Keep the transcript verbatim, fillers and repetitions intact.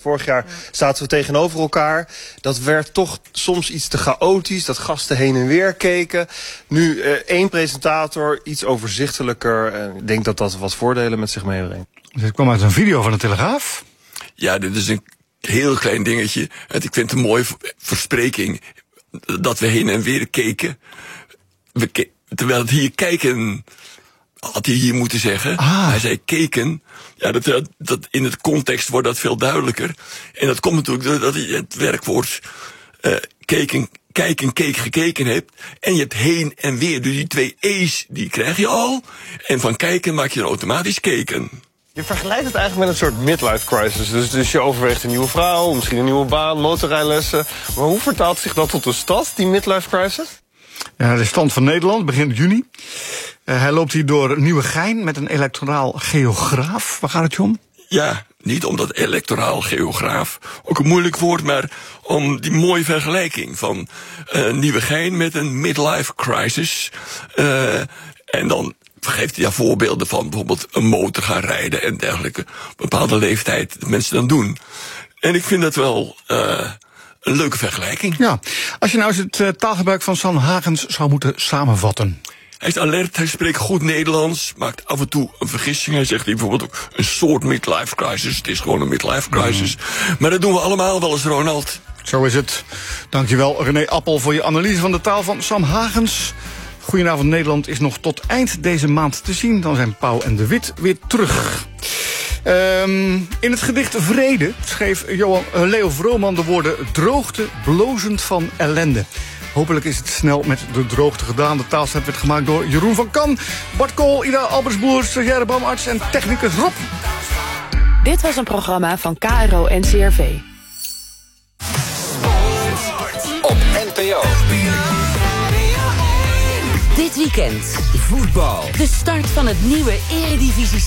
Vorig jaar zaten we tegenover elkaar. Dat werd toch soms iets te chaotisch, dat gasten heen en weer keken. Nu uh, één presentator, iets overzichtelijker. En ik denk dat dat wat voordelen met zich meebrengt. Dit kwam uit een video van de Telegraaf. Ja, dit is een heel klein dingetje. Ik vind het een mooie verspreking dat we heen en weer keken. We ke- terwijl het hier kijken had hij hier moeten zeggen. Ah. Hij zei keken. Ja, dat, dat, in het context wordt dat veel duidelijker. En dat komt natuurlijk doordat je het werkwoord uh, keken, kijken, keek, gekeken hebt. En je hebt heen en weer. Dus die twee e's, die krijg je al. En van kijken maak je dan automatisch keken. Je vergelijkt het eigenlijk met een soort midlife crisis. Dus, dus je overweegt een nieuwe vrouw, misschien een nieuwe baan, motorrijlessen. Maar hoe vertaalt zich dat tot de stad, die midlife crisis? Ja, de stand van Nederland, begin juni. Uh, hij loopt hier door Nieuwegein met een electoraal geograaf. Waar gaat het je om? Ja, niet om dat electoraal geograaf, ook een moeilijk woord, maar om die mooie vergelijking van uh, Nieuwegein met een midlife crisis. Uh, en dan geeft hij daar voorbeelden van bijvoorbeeld een motor gaan rijden en dergelijke. Op een bepaalde leeftijd dat mensen dan doen. En ik vind dat wel uh, een leuke vergelijking. Ja, als je nou eens het uh, taalgebruik van Sam Hagens zou moeten samenvatten. Hij is alert, hij spreekt goed Nederlands, maakt af en toe een vergissing. Hij zegt hier bijvoorbeeld ook een soort midlife crisis. Het is gewoon een midlife crisis. Mm. Maar dat doen we allemaal wel eens, Ronald. Zo is het. Dankjewel, René Appel, voor je analyse van de taal van Sam Hagens. Goedenavond Nederland is nog tot eind deze maand te zien. Dan zijn Pauw en de Wit weer terug. Um, in het gedicht Vrede schreef Johan, uh, Leo Vrooman de woorden droogte, blozend van ellende. Hopelijk is het snel met de droogte gedaan. De taalschrift werd gemaakt door Jeroen van Kan, Bart Kool, Ida Albersboer, stagiaire boomarts en technicus Rob. Dit was een programma van K R O N C R V. Op N P O. Dit weekend Voetbal. de start van het nieuwe Eredivisie